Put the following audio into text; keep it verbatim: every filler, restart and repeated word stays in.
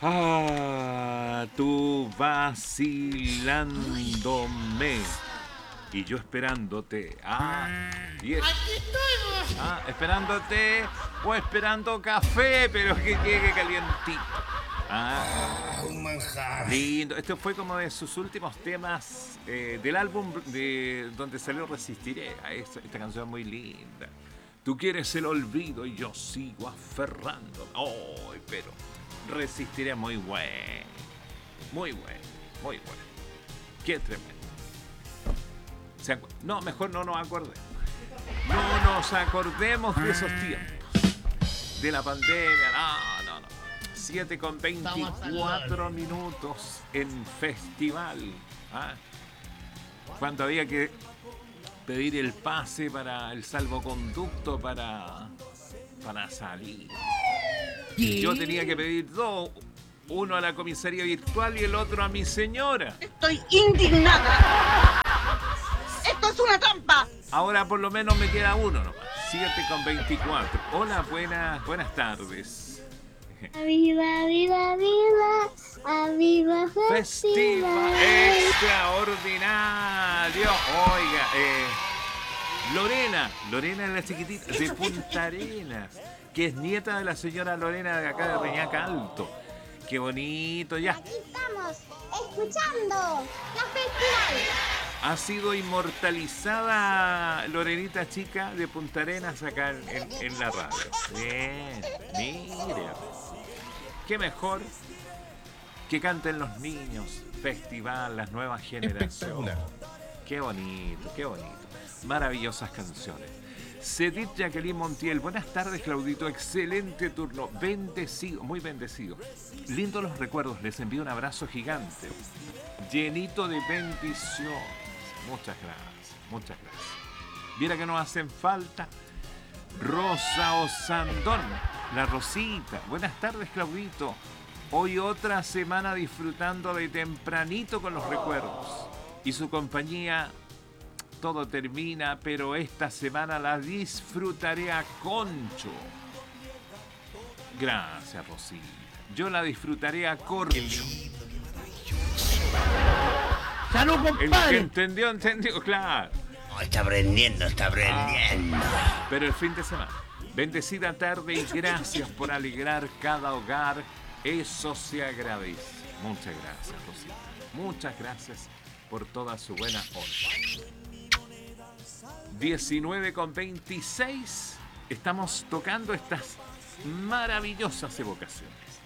Ah, tú vacilándome y yo esperándote. Ah, y es- Aquí estoy, ah, esperándote o esperando café, pero que llegue calientito. Ah, un manjar. lindo. Esto fue como de sus últimos temas eh, del álbum de donde salió Resistiré. Ah, esta, esta canción es muy linda. Tú quieres el olvido y yo sigo aferrando. Oh, pero Resistiré muy bueno. Muy bueno, muy bueno. Qué tremendo. ¿Se acu- no, mejor no nos acordemos. No nos acordemos de esos tiempos. De la pandemia. No, no, no. siete con veinticuatro minutos en festival. ¿Ah? Cuando había que pedir el pase para el salvoconducto para, para salir. Yo tenía que pedir dos. Uno a la comisaría virtual y el otro a mi señora. Estoy indignada. ¡Esto es una trampa! Ahora por lo menos me queda uno nomás. siete con veinticuatro. Hola, buenas, buenas tardes. Viva, viva, viva, a viva Festival festival. extraordinario. Oiga, eh, Lorena, Lorena es la chiquitita de Punta Arenas, que es nieta de la señora Lorena de acá de Reñaca Alto. Qué bonito, ya. Aquí estamos, escuchando la festival. Ha sido inmortalizada Lorenita chica de Punta Arenas acá en, en- en la radio. Bien, mire. Qué mejor que canten los niños. Festival, las nuevas generaciones. Espectacular. Qué bonito, qué bonito. Maravillosas canciones. Cedit Jacqueline Montiel, buenas tardes, Claudito. Excelente turno. Bendecido, muy bendecido. Lindos los recuerdos, les envío un abrazo gigante. Llenito de bendiciones. Muchas gracias, muchas gracias. Viera que nos hacen falta. Rosa Osandón, la Rosita. Buenas tardes, Claudito. Hoy otra semana disfrutando de tempranito con los recuerdos. Y su compañía, todo termina, pero esta semana la disfrutaré a concho. Gracias, Rosita. Yo la disfrutaré a corcho. ¡Salud, El que compadre! entendió, entendió, claro. Oh, está aprendiendo, está aprendiendo. Pero el fin de semana. Bendecida tarde y gracias por alegrar cada hogar. Eso se agradece. Muchas gracias, Rosita. Muchas gracias por toda su buena onda. diecinueve con veintiséis. Estamos tocando estas maravillosas evocaciones.